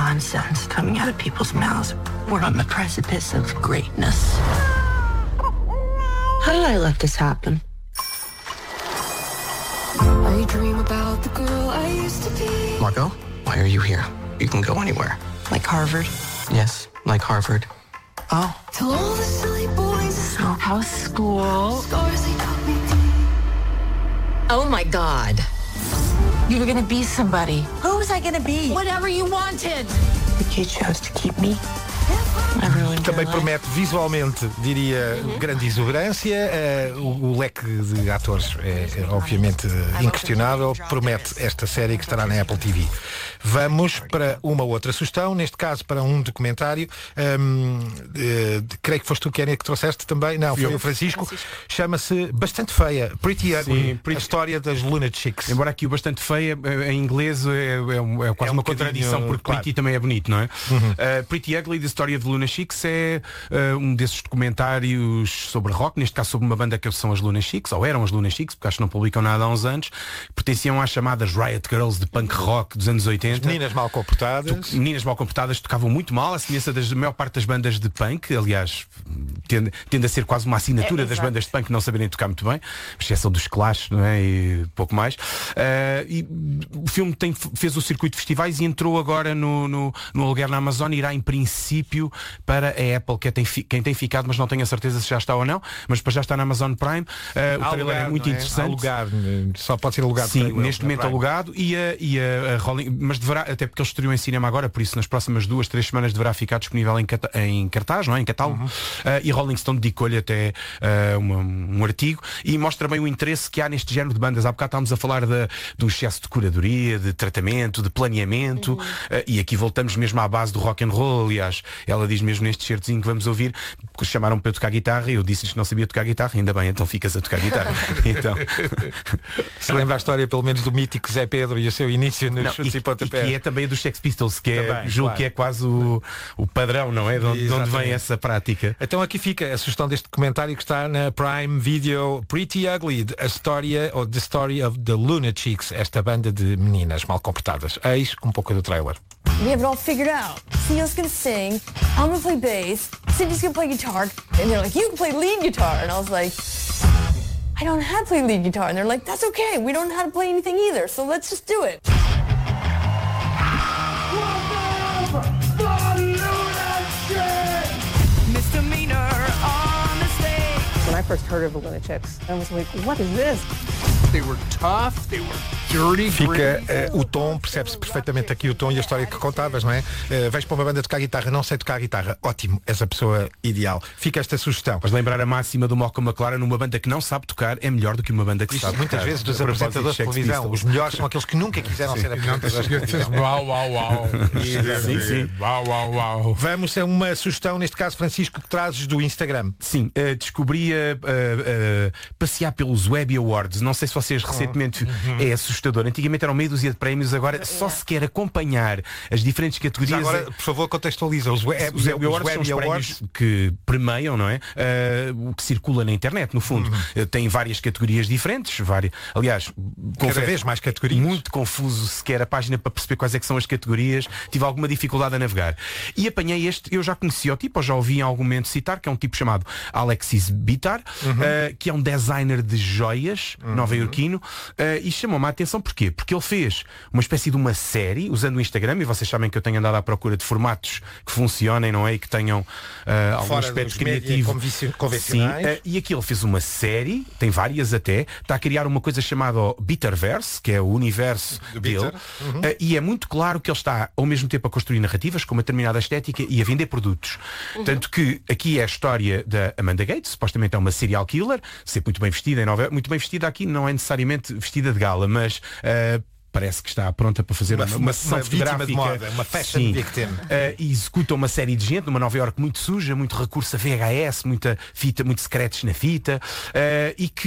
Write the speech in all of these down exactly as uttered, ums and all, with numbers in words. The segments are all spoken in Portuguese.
nonsense coming out of people's mouths. We're on the precipice of greatness. How did I let this happen? I dream about the girl I used to be. Margot, why are you here? You can go anywhere. Like Harvard? Yes, like Harvard. Oh. Tell all the silly boys. So, how's school? Scars they cut me deep. Oh my God. You were gonna be somebody. Who was I gonna be? Whatever you wanted. The kid chose to keep me. Também promete visualmente, diria, uhum. grande exuberância. Uh, o, o leque de atores é, é obviamente inquestionável. Promete esta série que estará na Apple T V. Vamos para uma outra sugestão, neste caso para um documentário. Um, uh, creio que foste tu, Kénia, que trouxeste também. Não, foi o Francisco. Francisco. Chama-se Bastante Feia, Pretty Ugly. Sim, pretty... A história das Lunatics. Embora aqui o Bastante Feia em inglês é, é, é quase é um uma contradição, porque claro. Pretty também é bonito, não é? Uhum. Uh, Pretty Ugly, da história de Lunatics, é uh, um desses documentários sobre rock, neste caso sobre uma banda que são as Lunatics, ou eram as Lunatics, porque acho que não publicam nada há uns anos, pertenciam às chamadas Riot Girls de punk rock dos anos oitenta. As meninas mal comportadas. Tu, meninas mal comportadas tocavam muito mal, a semelhança da maior parte das bandas de punk, aliás, tende, tende a ser quase uma assinatura é, das bandas de punk não saberem tocar muito bem, exceção dos Clash, não é? E pouco mais. Uh, e o filme tem, fez o circuito de festivais e entrou agora no, no, no aluguer na Amazon, irá em princípio para a Apple, que é tem, quem tem ficado, mas não tenho a certeza se já está ou não, mas para já está na Amazon Prime. Uh, o trailer é muito interessante. Alugado, só pode ser alugado. Sim, neste momento alugado e a, e a, a Rolling, mas deverá, até porque ele estreou em cinema agora, por isso nas próximas duas, três semanas deverá ficar disponível em, cata, em cartaz, não é? Em catálogo. Uhum. Uh, e Rolling Stone dedicou-lhe até uh, uma, um artigo e mostra bem o interesse que há neste género de bandas. Há bocado estávamos a falar de, do excesso de curadoria, de tratamento, de planeamento, uhum. uh, e aqui voltamos mesmo à base do rock and roll. Aliás, ela diz mesmo neste certozinho que vamos ouvir, que chamaram para eu tocar guitarra e eu disse-lhes que não sabia tocar guitarra, ainda bem, então ficas a tocar guitarra. Então... Se lembra a história pelo menos do mítico Zé Pedro e o seu início nos chutes e, e pontapés. E que é também dos Sex Pistols, que é, também, julgo claro. que é quase o, o padrão, não é? De onde, de onde vem essa prática. Então aqui fica a sugestão deste documentário que está na Prime Video, Pretty Ugly, a história, ou The Story of the Lunatics, esta banda de meninas mal comportadas. Eis um pouco do trailer. We have it all figured out. Sia's gonna sing, I'm gonna play bass, Cindy's gonna play guitar, and they're like, you can play lead guitar. And I was like, I don't know how to play lead guitar. And they're like, that's okay, we don't know how to play anything either, so let's just do it. When I first heard of the Lunatics, I was like, what is this? They were tough, they were dirty. Fica uh, o tom, percebe-se perfeitamente aqui o tom e a história que contavas, não é? Uh, vais para uma banda tocar guitarra, não sei tocar guitarra, ótimo, és a pessoa ideal. Fica esta sugestão. Mas lembrar a máxima do Malcolm McLaren, uma banda que não sabe tocar é melhor do que uma banda que Isto sabe muitas tocar. vezes dos apresentadores de televisão, os melhores são aqueles que nunca quiseram ser apresentadores de televisão. Uau, uau, uau. Sim, sim. Uau, uau, uau. Vamos a uma sugestão, neste caso, Francisco, que trazes do Instagram. Sim, uh, descobri a uh, uh, passear pelos Webby Awards. Não sei se vocês recentemente uhum. é assustador. Antigamente eram meio dúzia de prémios, agora é. só se quer acompanhar as diferentes categorias. Já agora, por favor, contextualiza. Os Webby, os Webby Awards são os prémios que premiam, não é? Uh, o que circula na internet, no fundo. Uhum. Uh, tem várias categorias diferentes. Várias... Aliás, cada confesso, vez mais categorias. Muito confuso sequer a página para perceber quais é que são as categorias. Tive alguma dificuldade a navegar. E apanhei este, eu já conheci o tipo, ou já ouvi em algum momento citar, que é um tipo chamado Alexis Bitar, uhum. uh, que é um designer de joias, uhum. nova-iorquino, uh, e chamou-me a atenção porquê? Porque ele fez uma espécie de uma série, usando o Instagram, e vocês sabem que eu tenho andado à procura de formatos que funcionem, não é? E que tenham uh, algum aspecto criativo. Convencionais. Sim, uh, e aqui ele fez uma série, tem várias até, está a criar uma coisa chamada Bitterverse, que é o universo Do dele, Bitter. Uhum. uh, e é muito claro que ele está ao mesmo tempo a construir narrativas com uma determinada estética e a vender produtos. Uhum. Tanto que aqui é a história da Amanda Gates, supostamente é uma serial killer, sempre muito bem vestida, em Nova... muito bem vestida aqui, não é necessariamente vestida de gala, mas uh, parece que está pronta para fazer uma, uma, uma sessão fotográfica, de moda, uma fashion sim, victim. Uh, e executa uma série de gente numa Nova Iorque muito suja, muito recurso a V H S, muita fita, muitos secretos na fita, uh, e que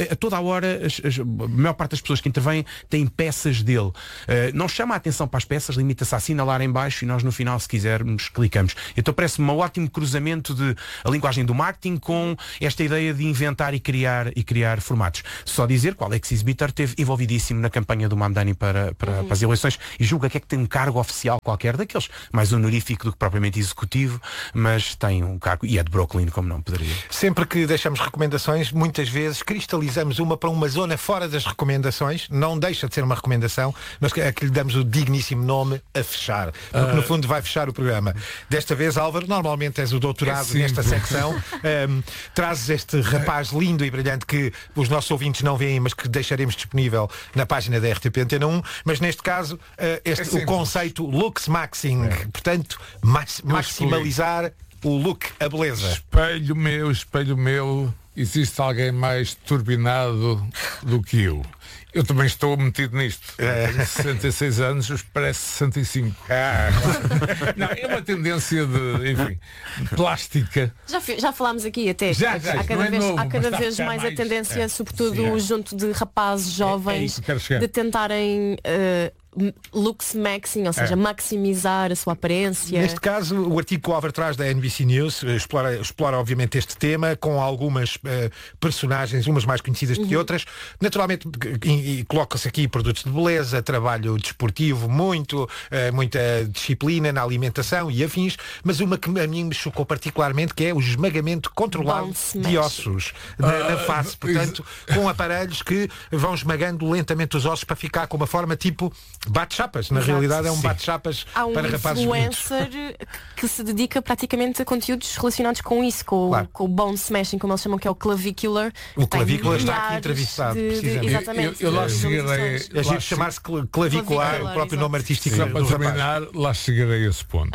a toda a hora, as, as, a maior parte das pessoas que intervêm têm peças dele. Uh, não chama a atenção para as peças, limita-se a assinalar em baixo e nós no final, se quisermos, clicamos. Então parece-me um ótimo cruzamento de a linguagem do marketing com esta ideia de inventar e criar, e criar formatos. Só dizer que o Alexis Bitter esteve envolvidíssimo na campanha do Mamdani para, para, uhum. para as eleições e julga que é que tem um cargo oficial qualquer daqueles, mais honorífico do que propriamente executivo, mas tem um cargo, e é de Brooklyn, como não poderia. Sempre que deixamos recomendações, muitas vezes cristalizamos uma para uma zona fora das recomendações, não deixa de ser uma recomendação, mas a que lhe damos o digníssimo nome a fechar, porque uh... no fundo vai fechar o programa. Desta vez, Álvaro, normalmente és o doutorado é nesta secção, um, trazes este rapaz lindo e brilhante que os nossos ouvintes não veem, mas que deixaremos disponível na página da R T P Antena um, mas neste caso, uh, este, é o conceito looks maxing, é. portanto, max, maximalizar o look, a beleza. Espelho meu, espelho meu, existe alguém mais turbinado do que eu? Eu também estou metido nisto. É. Tenho sessenta e seis anos, os parece sessenta e cinco. Ah. Não, é uma tendência de, enfim, plástica. Já, já falámos aqui até. Já, já, há cada é vez, novo, há cada vez mais, mais a tendência, é. sobretudo Sim, é. junto de rapazes jovens, é, é de tentarem uh, looks maxing, ou seja, é. maximizar a sua aparência. Neste caso, o artigo que o Álvaro traz da N B C News explora, explora obviamente este tema com algumas uh, personagens, umas mais conhecidas do que uhum. outras. Naturalmente, e, e coloca-se aqui produtos de beleza, trabalho desportivo, muito, uh, muita disciplina na alimentação e afins, mas uma que a mim me chocou particularmente, que é o esmagamento controlado de ossos na, na face. Portanto, com aparelhos que vão esmagando lentamente os ossos para ficar com uma forma tipo bate-chapas. Na Exato. realidade é um bate-chapas para rapazes bonitos. Há um influencer que se dedica praticamente a conteúdos relacionados com isso, com, claro. com o bone smashing, como eles chamam, que é o clavicular. O clavicular está aqui entrevistado. De, de, exatamente. Eu, eu, eu lá chegarei. É giro chamar-se clavicular, o próprio nome artístico. Só para terminar, lá chegarei a esse ponto.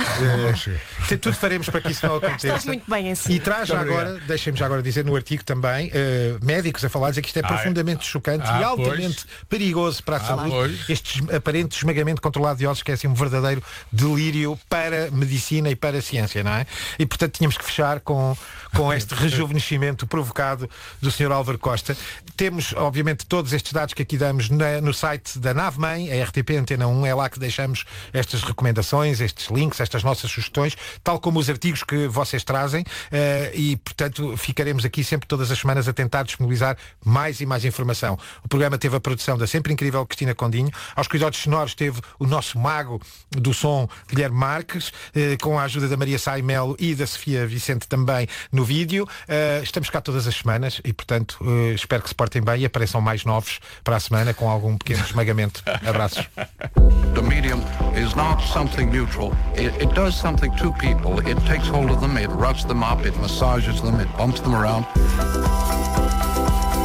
É, tudo faremos para que isso não aconteça. Estás muito bem assim. E traz já agora, deixem-me já agora dizer no artigo também, uh, médicos a falar, dizer que isto é ah, profundamente é. chocante ah, e altamente pois. perigoso para a ah, saúde. Pois. Estes aparelhos esmagamento controlado de ossos, que é assim um verdadeiro delírio para medicina e para a ciência, não é? E portanto tínhamos que fechar com, com este rejuvenescimento provocado do senhor Álvaro Costa. Temos, obviamente, todos estes dados que aqui damos na, no site da Nave-Mãe, a R T P Antena um, é lá que deixamos estas recomendações, estes links, estas nossas sugestões, tal como os artigos que vocês trazem, uh, e portanto ficaremos aqui sempre todas as semanas a tentar disponibilizar mais e mais informação. O programa teve a produção da sempre incrível Cristina Condinho, aos cuidados sonoros teve o nosso mago do som Guilherme Marques, eh, com a ajuda da Maria Sá Melo e da Sofia Vicente também no vídeo. Uh, estamos cá todas as semanas e portanto uh, espero que se portem bem e apareçam mais novos para a semana com algum pequeno esmagamento. Abraços. The medium is not something neutral. It, it does something to people. It takes hold of them, it rubs them up, it massages them, it bumps them around.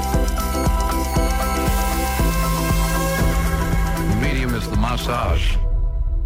The medium is the massage.